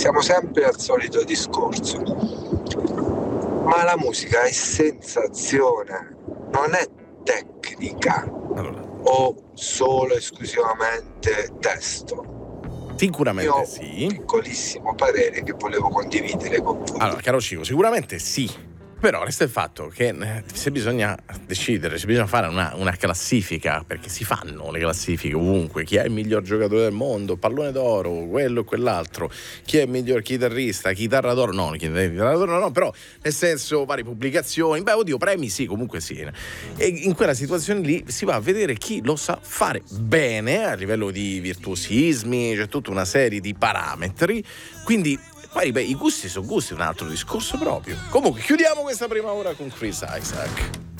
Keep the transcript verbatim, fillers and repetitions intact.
siamo sempre al solito discorso. Ma la musica è sensazione, non è tecnica allora. o solo esclusivamente testo. Sicuramente Io ho sì. un piccolissimo parere che volevo condividere con voi. Allora, caro Cico, sicuramente sì. Però resta il fatto che se bisogna decidere, se bisogna fare una, una classifica, perché si fanno le classifiche ovunque, chi è il miglior giocatore del mondo, pallone d'oro, quello e quell'altro, chi è il miglior chitarrista, chitarra d'oro, no, chitarra d'oro no, però nel senso varie pubblicazioni, beh oddio, premi sì, comunque sì. E in quella situazione lì si va a vedere chi lo sa fare bene a livello di virtuosismi, c'è tutta una serie di parametri, quindi poi beh, i gusti sono gusti, un altro discorso proprio. Comunque chiudiamo questa prima ora con Chris Isaak.